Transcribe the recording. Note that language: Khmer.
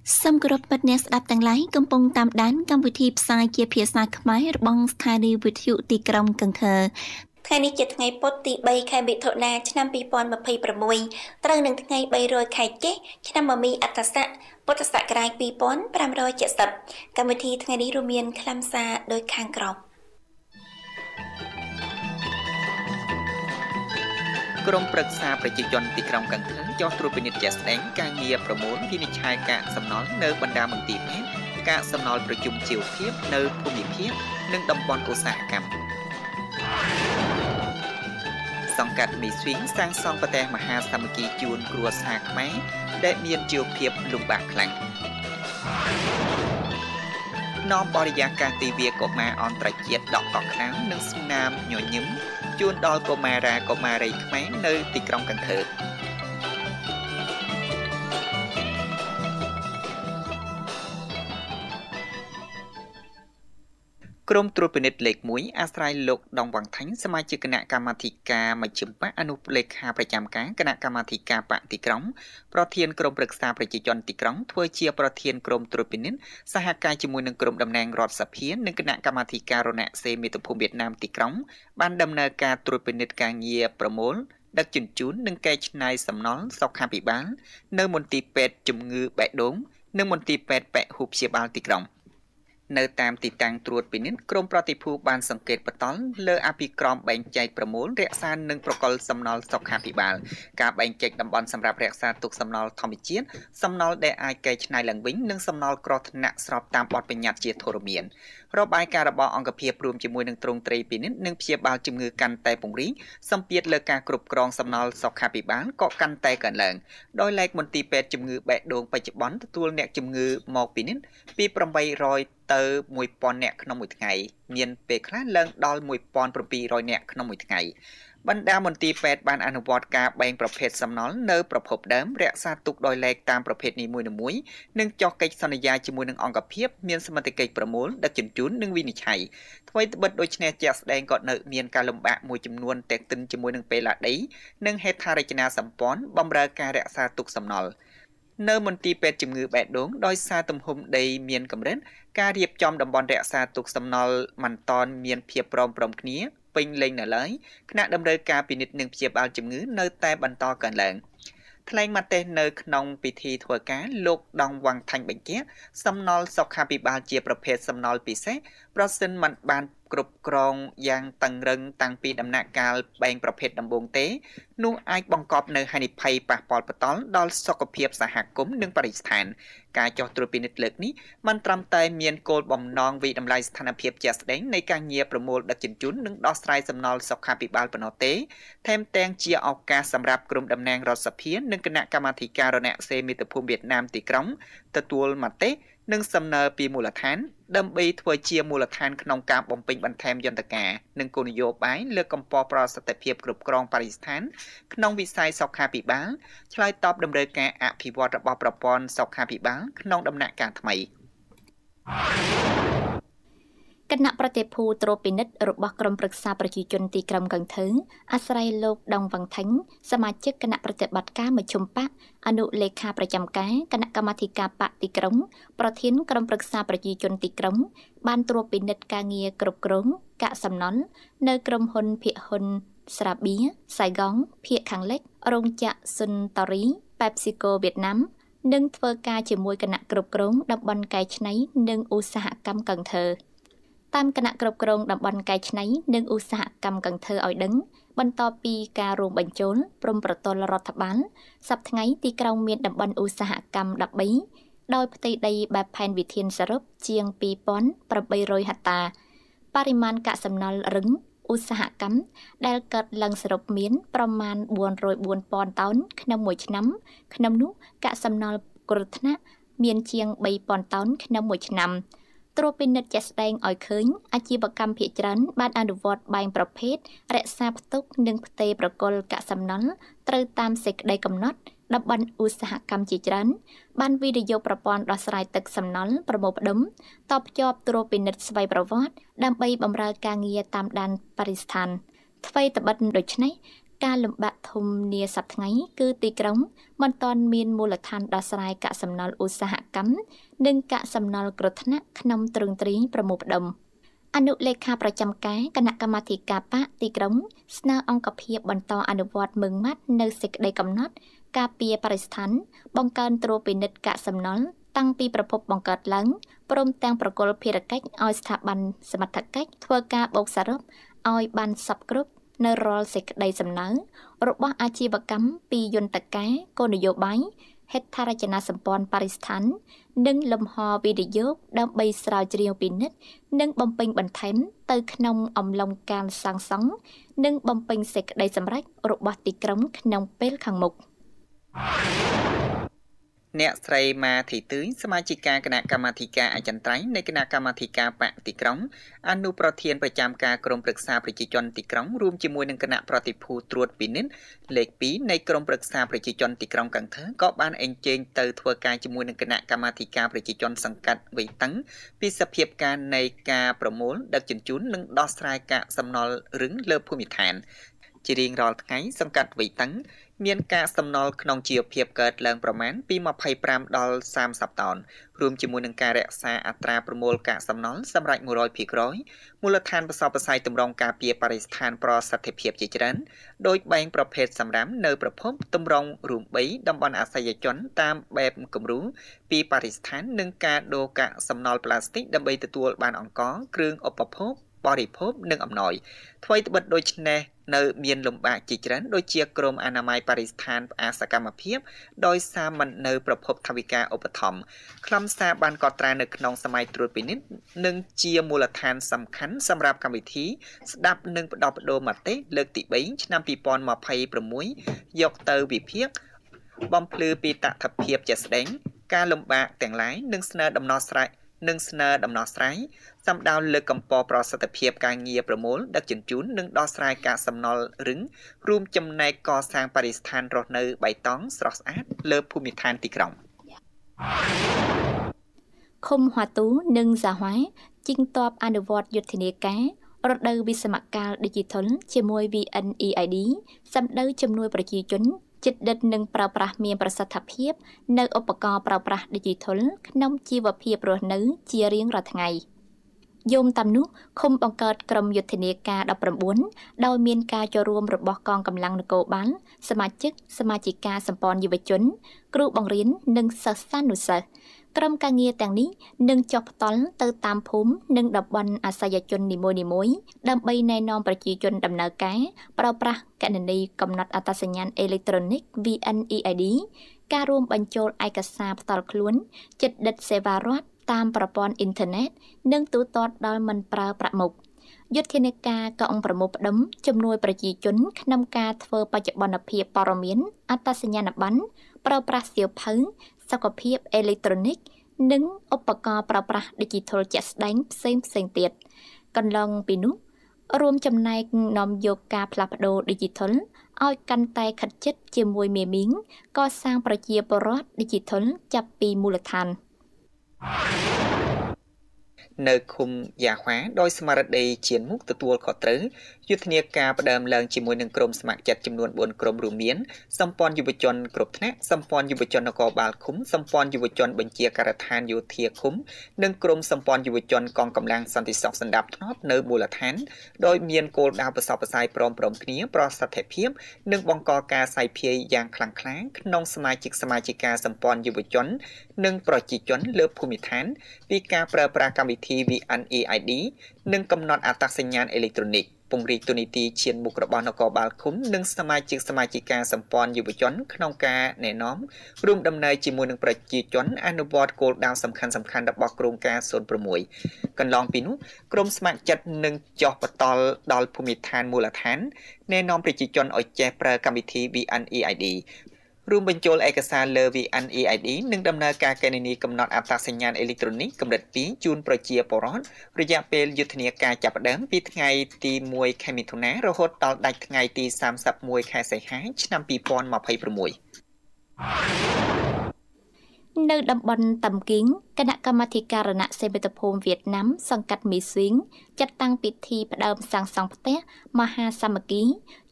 Some group but nest up tang lai kampong tam dan kamវិធីផ្សាយជាភាសាខ្មែររបស់ស្ថានីយ៍វិទ្យុទីក្រុងកង្ឃើថ្ងៃនេះជាថ្ងៃពុធទី3ខែមិថុនាឆ្នាំ2026ត្រូវនឹងថ្ងៃ300ខែចេសឆ្នាំមមីអត្តស័កពុទ្ធសករាជ2570កម្មវិធីថ្ងៃនេះរួមមានខ្លឹមសារដូចខាងក្រោមក្រុមប្រឹក្សាប្រជាជនទីក្រុងកង្ឃើចោះត្រួតពិនិត្យជាក់ស្ដែងការងារប្រមូលវិនិច្ឆ័យកាកសំណល់នៅបណ្ដាមន្ទីរពេទ្យកាកសំណល់ប្រជុំជីវភាពនៅភូមិភាគនិងតំបន់ឧស្សាហកម្មសង្កាត់មីស្វីងសាងសង់ប្រទេសមហាសាមគ្គីជូនគ្រួសារខ្មែរដែលមានជីវភាពលំបាកខ្លាំងនាំបរិយាកាសទិវាកុមារអន្តរជាតិដកកក់ខ្លាំងនិងស្នាមញញឹមជូនដល់កុមារាកុមារីខ្មែរនៅទីក្រុងកង្ឃើក្រុមត្រួតពិនិត្យលេខ1អាស្រ័យលោកដងវ៉ាន់ថាញ់សមាជិកគណៈកម្មាធិការមជ្ឈិមបក្សអនុលេខាប្រចាំការគណៈកម្មាធិការបកទីក្រុងប្រធានក្រុមប្រឹក្សាប្រជាជនទីក្រុងធ្វើជាប្រធានក្រុមត្រួតពិនិត្យសហការជាមួយនឹងក្រុមតំណាងរដ្ឋសភានិងគណៈកម្មាធិការរណសេមាតុភូមិវៀតណាមទីក្រុងបានដំណើរការត្រួតពិនិត្យការងារប្រមូលដឹកជញ្ជូននិងកែច្នៃសំណល់សុខាភិបាលនៅមន្ទីរពេទ្យជំងឺបេះដូងនិងមន្ទីរពេទ្យពហុព្យាបាលទីក្រុងនៅតាមទីតាំងត្រួតពិនិត្យក្រុមប្រតិភូបានសង្កេតបន្តលើអភិក្រមបែងចែកប្រមូលរក្សានិងប្រកល់សំណល់សុខាភិបាលការបែងចែកតំបន់សម្រាប់រក្សាទុកសំណល់ធម្មជាតិសំណល់ដែលអាចកែច្នៃឡើងវិញនិងសំណល់គ្រោះថ្នាក់ស្របតាមបទបញ្ញត្តិជាធរមានរបាយការណ៍របស់អង្គភាពរួមជាមួយនឹងទ្រង់ទ្រាយពិនិត្យនិងព្យាបាលជំងឺកាន់តែពង្រីកសម្ពាធលើការគ្រប់គ្រងសំណល់សុខាភិបាលក៏កាន់តែកើនឡើងដោយឡែកមន្ទីរពេទ្យជំងឺបេះដូងបច្ចុប្បន្នទទួលអ្នកជំងឺមកពិនិត្យពី800ទៅ1000នាក់ក្នុងមួយថ្ងៃមានពេលខ្លះឡើងដល់1700នាក់ក្នុងមួយថ្ងៃបណ្ដាមន្ទីរពេទ្យបានអនុវត្តការបែងប្រភេទសំណល់នៅប្រភពដើមរក្សាទុកដោយឡែកតាមប្រភេទនីមួយៗនិងចុះកិច្ចសន្យាជាមួយនឹងអង្គភាពមានសមត្ថកិច្ចប្រមូលដឹកជញ្ជូននិងវិនិច្ឆ័យថ្មីត្បិតដូចនេះជាក់ស្ដែងក៏នៅមានការលំបាកមួយចំនួនទាក់ទិនជាមួយនឹងពេលឡាដីនិងហេដ្ឋារចនាសម្ព័ន្ធបម្រើការរក្សាទុកសំណល់នៅមន្ទីរពេទ្យជំងឺបេះដូងដោយសារទំហំដីមានកម្រិតការរៀបចំតំបន់រក្សាទុកសំណល់មិនតាន់មានភាពព្រមគ្នាពេញលេញនៅឡើយគណៈតម្រូវការពិនិត្យនិងព្យាបាលជំងឺនៅតែបន្តកើនឡើងថ្លែងមតិនៅក្នុងពិធីធ្វើការលោកដងវ៉ាន់ថាញ់បញ្ជាក់សំណល់សុខាភិបាលជាប្រភេទសំណល់ពិសេសប្រសិនមិនបានគ្រប់គ្រងយ៉ាងតឹងរ៉ឹងតាំងពីដំណាក់កាលបែងប្រភេទដំបូងទេនោះអាចបង្កប់នូវហានិភ័យប៉ះពាល់បន្តដល់សុខភាពសហគមន៍និងបរិស្ថានការចោះត្រួតពិនិត្យលើកនេះមិនត្រឹមតែមានគោលបំណងវិតម្លៃស្ថានភាពជាក់ស្ដែងនៃការងារប្រមូលដឹកជញ្ជូននិងដោះស្រាយសំណល់សុខាភិបាលប៉ុណ្ណោះទេថែមទាំងជាឱកាសសម្រាប់ក្រុមតំណាងរដ្ឋសភានិងគណៈកម្មាធិការរណសេមាតុភូមិវៀតណាមទីក្រុងទទួលមតិនិងសំណើពីមូលដ្ឋានដើម្បីធ្វើជាមូលដ្ឋានក្នុងការបំពេញបន្ថែមយន្តការនិងគោលនយោបាយលើកកម្ពស់ប្រសិទ្ធភាពគ្រប់គ្រងបរិស្ថានក្នុងវិស័យសុខាភិបាលឆ្លើយតបតម្រូវការអភិវឌ្ឍរបស់ប្រព័ន្ធសុខាភិបាលក្នុងដំណាក់កាលថ្មីគណៈប្រតិភូត្រួតពិនិត្យរបស់ក្រុមប្រឹក្សាប្រជាជនទីក្រុងកង្ឃើអាស្រ័យលោកដងវ៉ាន់ថាញ់សមាជិកគណៈប្រតិបត្តិការមជ្ឈិមបក្សអនុលេខាប្រចាំការគណៈកម្មាធិការបកទីក្រុងប្រធានក្រុមប្រឹក្សាប្រជាជនទីក្រុងបានត្រួតពិនិត្យការងារគ្រប់គ្រងកាកសំណល់នៅក្រុមហ៊ុនភាគហ៊ុនស្រាបៀសៃហ្គងភាគខាងលិចរោងចក្រស៊ុនតូរីប៉េបស៊ីកូវៀតណាមនិងធ្វើការជាមួយគណៈគ្រប់គ្រងតំបន់កែច្នៃនិងឧស្សាហកម្មកង្ឃើតាមគណៈគ្រប់គ្រងតំបន់កែច្នៃនិងឧស្សាហកម្មកង្ឃើឲ្យដឹងបន្ទាប់ពីការរួមបញ្ចូលព្រមប្រទល់រដ្ឋបាលសប្តាហ៍ថ្ងៃទីក្រុងមានតំបន់ឧស្សាហកម្ម13ដោយផ្ទៃដីបែបផែនវិធានសរុបជាង2800ហិកតាបរិមាណកាកសំណល់រឹងឧស្សាហកម្មដែលកើតឡើងសរុបមានប្រមាណ404,000តោនក្នុងមួយឆ្នាំក្នុងនោះកាកសំណល់គ្រោះថ្នាក់មានជាង3,000តោនក្នុងមួយឆ្នាំត្រួតពិនិត្យជាក់ស្ដែងឲ្យឃើញអាជីវកម្មភាគច្រើនបានអនុវត្តបែងប្រភេទរក្សាផ្ទុកនិងផ្ទេរប្រគល់កាកសំណល់ត្រូវតាមសេចក្តីកំណត់តំបន់ឧស្សាហកម្មជាច្រើនបានវិនិយោគប្រព័ន្ធដោះស្រាយទឹកសំណល់ប្រមូលផ្ដុំតបភ្ជាប់ត្រួតពិនិត្យស្វ័យប្រវត្តិដើម្បីបម្រើការងារតាមដានបរិស្ថានថ្មីត្បិតដូច្នេះការលំបាកធំនាសប្តាហ៍ថ្ងៃគឺទីក្រុងមិនទាន់មានមូលដ្ឋានដោះស្រាយកាកសំណល់ឧស្សាហកម្មនិងកាកសំណល់គ្រោះថ្នាក់ក្នុងទ្រឹងទ្រាយប្រមូលផ្ដុំអនុលេខាប្រចាំការគណៈកម្មាធិការបកទីក្រុងស្នើអង្គភាពបន្តអនុវត្តម៉ឺងម៉ាត់នៅសេចក្តីកំណត់ការពារបរិស្ថានបង្កើនត្រួតពិនិត្យកាកសំណល់តាំងពីប្រភពបង្កើតឡើងព្រមទាំងប្រគល់ភារកិច្ចឲ្យស្ថាប័នសមត្ថកិច្ចធ្វើការបូកសរុបឲ្យបានសព្វគ្រប់នៅរាល់សេចក្តីសំណើរបស់អាជីវកម្មពីយន្តការគោលនយោបាយហេដ្ឋារចនាសម្ព័ន្ធបរិស្ថាននិងលំហវិនិយោគដើម្បីស្រាវជ្រាវពិនិត្យនិងបំពេញបន្ថែមទៅក្នុងអំឡុងការសាងសង់និងបំពេញសេចក្តីសម្រេចរបស់ទីក្រុងក្នុងពេលខាងមុខអ្នកស្រីម៉ាធីទឿនសមាជិកាគណៈកម្មាធិការអចិន្ត្រៃយ៍នៃគណៈកម្មាធិការបកទីក្រុងអនុប្រធានប្រចាំការក្រុមប្រឹក្សាប្រជាជនទីក្រុងរួមជាមួយនឹងគណៈប្រតិភូត្រួតពិនិត្យលេខ2នៃក្រុមប្រឹក្សាប្រជាជនទីក្រុងកង្ថើក៏បានអញ្ជើញទៅធ្វើការជាមួយនឹងគណៈកម្មាធិការប្រជាជនសង្កាត់វៃតឹងពីសភាពការនៃការប្រមូលដឹកជញ្ជូននិងដោះស្រាយកាកសំណល់រឹងលើភូមិឋានជារៀងរាល់ថ្ងៃសង្កាត់វៃតឹងមានការសំណល់ក្នុងជីវភាពកើតឡើងប្រមាណពី25ដល់30តោនរួមជាមួយនឹងការរក្សាអត្រាប្រមូលកាកសំណល់សម្រាប់ 100% មូលដ្ឋានបសពផ្សាយតម្រង់ការពារបរិស្ថានប្រសិទ្ធភាពជាច្រើនដោយបែងប្រភេទសម្រាមនៅប្រភពតម្រង់រួម3តំបន់អាស័យជនតាមបែបគំរូពីបរិស្ថាននិងការដូរកាកសំណល់ប្លាស្ទិកដើម្បីទទួលបានអង្ករគ្រឿងឧបភោគបរិភោគនិងអំណោយថ្មីត្បិតដូចនេះនៅមានលំបាកជាច្រើនដូចជាក្រមអនាម័យបរិស្ថានផ្អាកសកម្មភាពដោយសារមិននៅប្រភពថវិកាឧបត្ថម្ភខ្លឹមសារបានកត់ត្រានៅក្នុងសម័យត្រួតពិនិត្យនិងជាមូលដ្ឋានសំខាន់សម្រាប់កម្មវិធីស្ដាប់និងផ្ដោតបដូរមតិលើកទី3ឆ្នាំ2026យកទៅវិភាគបំភ្លឺពីតថភាពជាក់ស្ដែងការលំបាកទាំងឡាយនិងស្នើដំណោះស្រាយសំដៅលើកកម្ពស់ប្រសិទ្ធភាពការងារប្រមូលដឹកជញ្ជូននិងដោះស្រាយកាកសំណល់រឹងរួមចំណែកកសាងបរិស្ថានរស់នៅបៃតងស្រស់ស្អាតលើភូមិឋានទីក្រុងឃុំហួទូនិងសាហួែជីងតបអនុវត្តយុទ្ធនាការរដូវវិស្សមកាល Digital ជាមួយ VNEID សម្ដៅជំនួយប្រជាជនចិត្តដិតនិងប្រើប្រាស់មានប្រសិទ្ធភាពនៅឧបករណ៍ប្រើប្រាស់ Digital ក្នុងជីវភាពរស់នៅជារៀងរាល់ថ្ងៃយោមតាមនោះឃុំបង្កើតក្រុមយុទ្ធនាការ19ដោយមានការចូលរួមរបស់កងកម្លាំងនគរបាលសមាជិកាសម្ព័ន្ធយុវជនគ្រូបង្រៀននិងសិស្សានុសិស្សក្រុមការងារទាំងនេះនឹងចុះផ្ទាល់ទៅតាមភូមិនិងតំបន់អាស័យជននីមួយៗដើម្បីណែនាំប្រជាជនដំណើរការប្រើប្រាស់គណនីកំណត់អត្តសញ្ញាណអេឡិចត្រូនិក VNEID ការរួមបញ្ចូលឯកសារផ្ទាល់ខ្លួនចិត្តដិតសេវារដ្ឋតាមប្រព័ន្ធអ៊ីនធឺណិតនិងទូទាត់ដល់មិនប្រើប្រាក់មុខយុទ្ធនាការក៏អង្គប្រមូលផ្ដុំជំនួយប្រជាជនក្នុងការធ្វើបច្ចុប្បន្នភាពព័ត៌មានអត្តសញ្ញាណប័ណ្ណប្រើប្រាស់សៀវភៅសុខភាពអេឡិចត្រូនិកនិងឧបករណ៍ប្រើប្រាស់ Digital ជាក់ស្ដែងផ្សេងទៀតកន្លងពីនោះរួមចំណែកនាំយកការផ្លាស់ប្ដូរ Digital ឲ្យកាន់តែខិតជិតជាមួយមេមីងកសាងប្រជាពលរដ្ឋ Digital ចាប់ពីមូលដ្ឋាននៅឃុំយ៉ាហួាដោយស្មារតីជាមុខទទួលខុសត្រូវយុទ្ធនាការផ្ដើមឡើងជាមួយនឹងក្រុមស្ម័គ្រចិត្តចំនួន4ក្រុមរួមមានសម្ព័ន្ធយុវជនគ្រប់ថ្នាក់សម្ព័ន្ធយុវជននគរបាលឃុំសម្ព័ន្ធយុវជនបញ្ជាការដ្ឋានយោធាឃុំនិងក្រុមសម្ព័ន្ធយុវជនកងកម្លាំងសន្តិសុខសណ្ដាប់ធ្នាប់នៅមូលដ្ឋានដោយមានគោលដៅប្រសពផ្សាយព្រមគ្នាប្រសិទ្ធភាពនិងបង្កការសាយភាយយ៉ាងខ្លាំងក្លាក្នុងសមាជិកាសម្ព័ន្ធយុវជននិងប្រជាជនលើភូមិឋានពីការប្រើប្រាស់កម្មវិធី VNEID និងកំណត់អត្តសញ្ញាណអេឡិចត្រូនិកពង្រីកទូនីតិឈានមុខរបស់នគរបាលឃុំនិងសមាជិកាសម្ព័ន្ធយុវជនក្នុងការណែនាំរួមដំណើរជាមួយនឹងប្រជាជនអនុវត្តគោលដៅសំខាន់របស់គ្រោងការ06កន្លងពីនោះក្រុមស្ម័គ្រចិត្តនឹងចុះបន្តដល់ភូមិឋានមូលដ្ឋានណែនាំប្រជាជនឲ្យចេះប្រើកម្មវិធី VNEIDរួមបញ្ចូលឯកសារលើ VNEID និងដំណើរការគណនីកំណត់អត្តសញ្ញាណអេឡិចត្រូនិកកម្រិត2ជូនប្រជាពលរដ្ឋរយៈពេលយុទ្ធនាការចាប់ផ្ដើមពីថ្ងៃទី1ខែមិថុនារហូតដល់ដាច់ថ្ងៃទី31ខែសីហាឆ្នាំ2026 នៅតំបន់តាំគីងគណៈកម្មាធិការរណសិមិត្តភូមិវៀតណាមសង្កាត់មីស្វីងចាត់តាំងពិធីផ្ដើមសាងសង់ផ្ទះមហាសាមគ្គី